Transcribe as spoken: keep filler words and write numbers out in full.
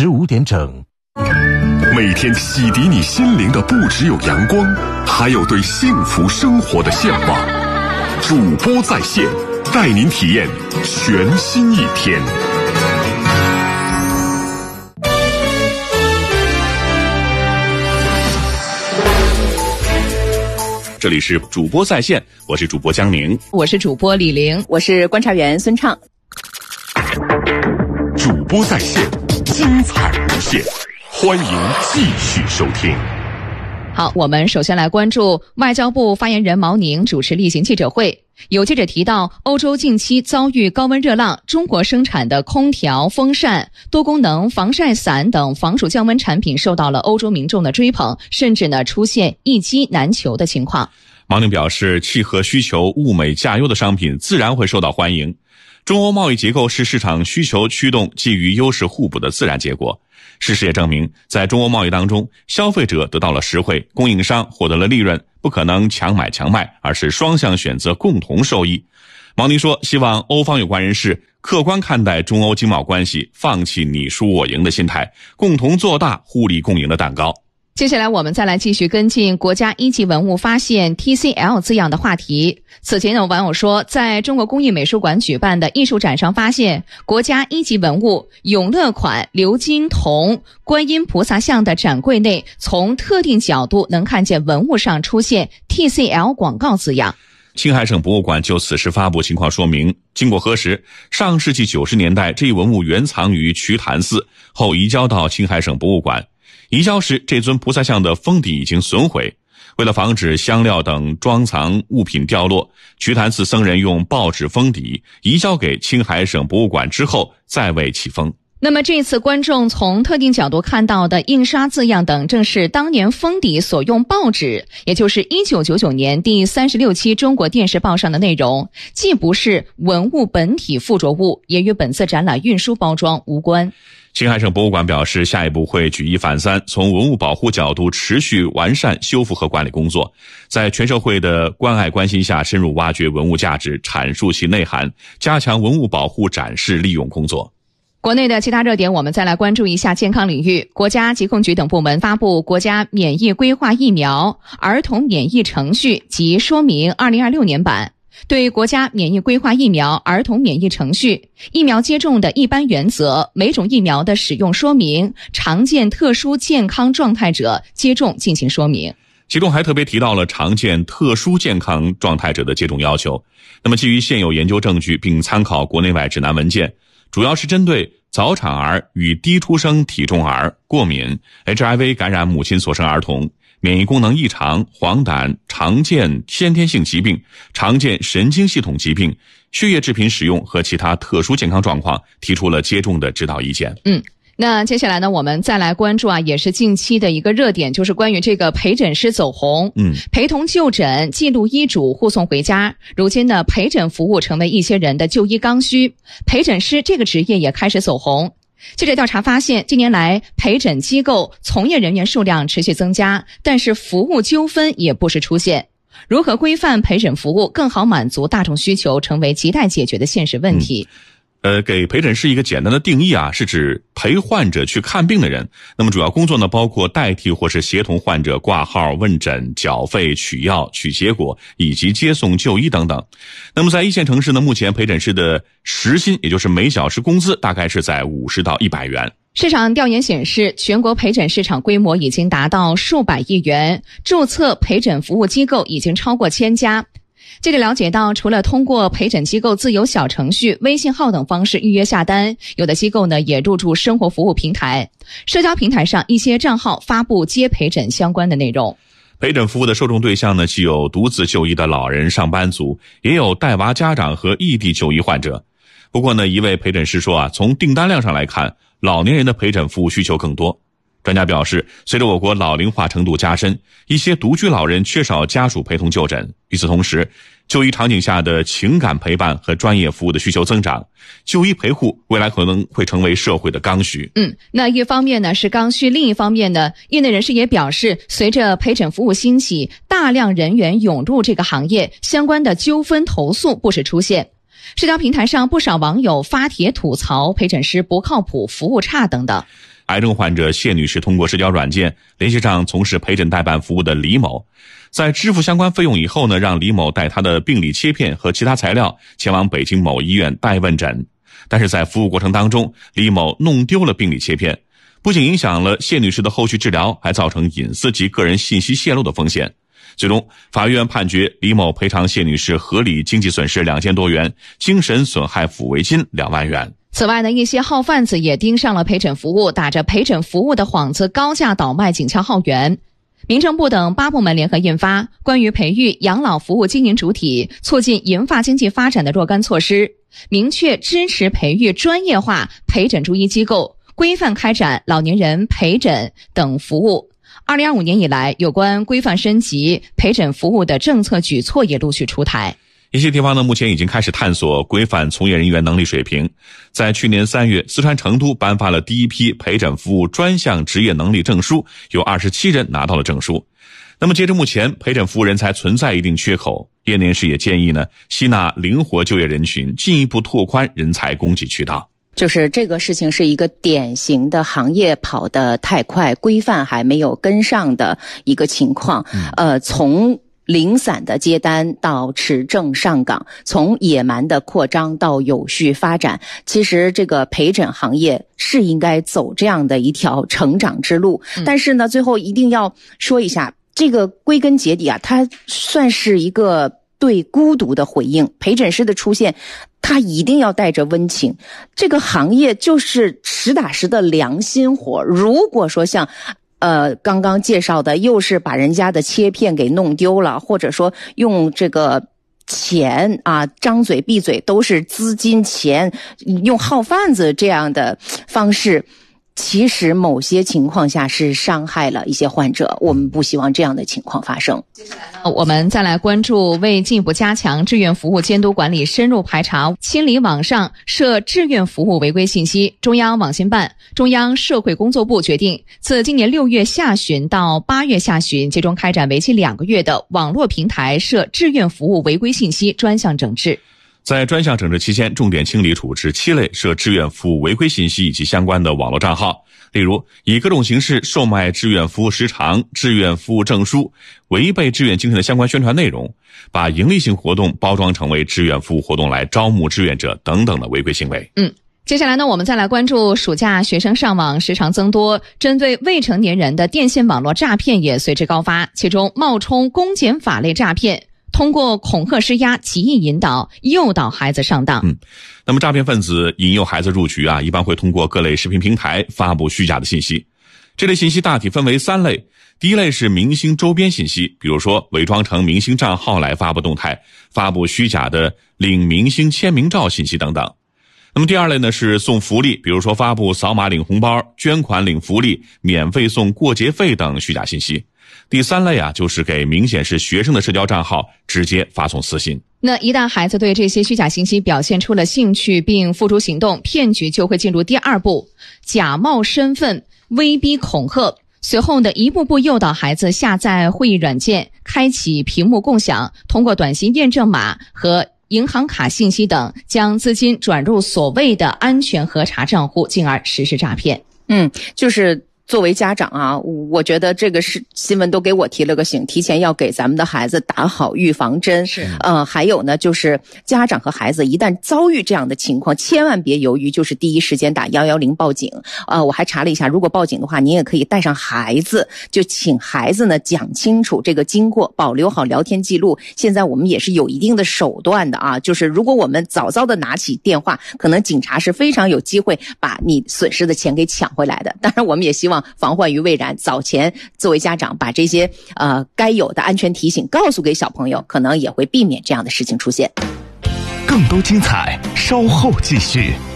十五点整。 每天洗涤你心灵的不只有阳光，还有对幸福生活的向往。主播在线，带您体验全新一天。 这里是主播在线，我是主播江宁， 我是主播李玲， 我是观察员孙畅。 主播在线，精彩无限，欢迎继续收听。 好，我们首先来关注外交部发言人毛宁主持例行记者会。有记者提到，欧洲近期遭遇高温热浪，中国生产的空调、风扇、多功能防晒伞等防暑降温产品受到了欧洲民众的追捧，甚至呢出现一机难求的情况。 毛宁表示，契合需求、物美价优的商品自然会受到欢迎。中欧贸易结构是市场需求驱动基于优势互补的自然结果。事实也证明，在中欧贸易当中，消费者得到了实惠，供应商获得了利润，不可能强买强卖，而是双向选择，共同受益。毛宁说，希望欧方有关人士客观看待中欧经贸关系，放弃你输我赢的心态，共同做大互利共赢的蛋糕。 接下来我们再来继续跟进国家一级文物发现 T C L 字样的话题。此前有网友说，在中国工艺美术馆举办的艺术展上发现国家一级文物永乐款鎏金铜观音菩萨像的展柜内，从特定角度能看见文物上出现 T C L 广告字样。 青海省博物馆就此事发布情况说明，经过核实，上世纪九十年代这一文物原藏于瞿潭寺，后移交到青海省博物馆。移交时，这尊菩萨像的封底已经损毁。为了防止香料等装藏物品掉落，瞿潭寺僧人用报纸封底，移交给青海省博物馆之后再为启封。 那么这次观众从特定角度看到的印刷字样等，正是当年封底所用报纸，也就是一九九九年第三十六期中国电视报上的内容，既不是文物本体附着物，也与本次展览运输包装无关。 青海省博物馆表示，下一步会举一反三，从文物保护角度持续完善修复和管理工作，在全社会的关爱关心下，深入挖掘文物价值，阐述其内涵，加强文物保护展示利用工作。 国内的其他热点，我们再来关注一下健康领域。国家疾控局等部门发布国家免疫规划疫苗儿童免疫程序及说明二零二六年版，对国家免疫规划疫苗儿童免疫程序、疫苗接种的一般原则、每种疫苗的使用说明、常见特殊健康状态者接种进行说明。 其中还特别提到了常见特殊健康状态者的接种要求。那么基于现有研究证据，并参考国内外指南文件，主要是针对早产儿与低出生体重儿、过敏、H I V 感染母亲所生儿童、免疫功能异常、黄疸、常见先天性疾病、常见神经系统疾病、血液制品使用和其他特殊健康状况，提出了接种的指导意见。 嗯。那接下来呢，我们再来关注啊，也是近期的一个热点，就是关于这个陪诊师走红，嗯，陪同就诊、记录医嘱、护送回家。如今呢，陪诊服务成为一些人的就医刚需，陪诊师这个职业也开始走红。记者调查发现，近年来陪诊机构从业人员数量持续增加，但是服务纠纷也不时出现。如何规范陪诊服务，更好满足大众需求，成为亟待解决的现实问题。 嗯呃，给陪诊师一个简单的定义啊，是指陪患者去看病的人。那么主要工作呢，包括代替或是协同患者挂号、问诊、缴费、取药、取结果，以及接送就医等等。那么在一线城市呢，目前陪诊师的时薪，也就是每小时工资，大概是在五十到一百元。 市场调研显示，全国陪诊市场规模已经达到数百亿元，注册陪诊服务机构已经超过千家。记者了解到，除了通过陪诊机构自有小程序、微信号等方式预约下单，有的机构呢也入驻生活服务平台。社交平台上一些账号发布接陪诊相关的内容。 陪诊服务的受众对象呢，既有独自就医的老人、上班族，也有带娃家长和异地就医患者。不过呢，一位陪诊师说啊，从订单量上来看，老年人的陪诊服务需求更多。专家表示，随着我国老龄化程度加深，一些独居老人缺少家属陪同就诊。与此同时，就医场景下的情感陪伴和专业服务的需求增长，就医陪护未来可能会成为社会的刚需。 嗯，那一方面呢是刚需，另一方面呢，业内人士也表示，随着陪诊服务兴起，大量人员涌入这个行业，相关的纠纷投诉不时出现。社交平台上不少网友发帖吐槽陪诊师不靠谱、服务差等等。 癌症患者谢女士通过社交软件联系上从事陪诊代办服务的李某，在支付相关费用以后呢，让李某带他的病理切片和其他材料前往北京某医院代问诊。但是在服务过程当中，李某弄丢了病理切片，不仅影响了谢女士的后续治疗，还造成隐私及个人信息泄露的风险。最终，法院判决李某赔偿谢女士合理经济损失两千多元，精神损害抚慰金两万元。 此外呢，一些号贩子也盯上了陪诊服务，打着陪诊服务的幌子高价倒卖警校号源。民政部等八部门联合印发《关于培育养老服务经营主体、促进银发经济发展的若干措施》，明确支持培育专业化陪诊助医机构，规范开展老年人陪诊等服务。二零二五年以来，有关规范升级陪诊服务的政策举措也陆续出台。 一些地方呢，目前已经开始探索规范从业人员能力水平。在去年三月，四川成都颁发了第一批陪诊服务专项职业能力证书，有二十七人拿到了证书。那么截至目前，陪诊服务人才存在一定缺口，业内人士也建议呢，吸纳灵活就业人群，进一步拓宽人才供给渠道。 就是这个事情是一个典型的行业跑得太快，规范还没有跟上的一个情况。呃，从零散的接单到持证上岗，从野蛮的扩张到有序发展，其实这个陪诊行业是应该走这样的一条成长之路。嗯、但是呢，最后一定要说一下，这个归根结底啊，它算是一个对孤独的回应。陪诊师的出现，他一定要带着温情。这个行业就是实打实的良心活。如果说像呃，刚刚介绍的又是把人家的切片给弄丢了，或者说用这个钱啊，张嘴闭嘴都是资金钱，用号贩子这样的方式，其实某些情况下是伤害了一些患者，我们不希望这样的情况发生。 接下来呢，我们再来关注，为进一步加强志愿服务监督管理，深入排查清理网上涉志愿服务违规信息，中央网信办、中央社会工作部决定，自今年六月下旬到八月下旬，集中开展为期两个月的网络平台涉志愿服务违规信息专项整治。 在专项整治期间，重点清理处置七类涉志愿服务违规信息以及相关的网络账号，例如以各种形式售卖志愿服务时长、志愿服务证书、违背志愿精神的相关宣传内容，把营利性活动包装成为志愿服务活动来招募志愿者等等的违规行为。 嗯。接下来呢，我们再来关注暑假学生上网时长增多，针对未成年人的电信网络诈骗也随之高发，其中冒充公检法类诈骗，通过恐吓施压、极易引导、诱导孩子上当。 嗯，那么诈骗分子引诱孩子入局啊，一般会通过各类视频平台发布虚假的信息。这类信息大体分为三类。第一类是明星周边信息，比如说伪装成明星账号来发布动态，发布虚假的领明星签名照信息等等。那么第二类呢是送福利，比如说发布扫码领红包、捐款领福利、免费送过节费等虚假信息。第三类啊，就是给明显是学生的社交账号直接发送私信。 那一旦孩子对这些虚假信息表现出了兴趣并付诸行动，骗局就会进入第二步，假冒身份威逼恐吓，随后的一步步诱导孩子下载会议软件，开启屏幕共享，通过短信验证码和银行卡信息等，将资金转入所谓的安全核查账户，进而实施诈骗。 嗯，就是作为家长啊，我觉得这个是新闻都给我提了个醒，提前要给咱们的孩子打好预防针。 是， 呃，还有呢，就是家长和孩子一旦遭遇这样的情况，千万别犹豫，就是第一时间打一一零报警。呃，我还查了一下，如果报警的话，您也可以带上孩子，就请孩子呢讲清楚这个经过，保留好聊天记录。现在我们也是有一定的手段的啊，就是如果我们早早的拿起电话，可能警察是非常有机会把你损失的钱给抢回来的。当然，我们也希望防患于未然，早前作为家长把这些呃该有的安全提醒告诉给小朋友，可能也会避免这样的事情出现。 更多精彩稍后继续。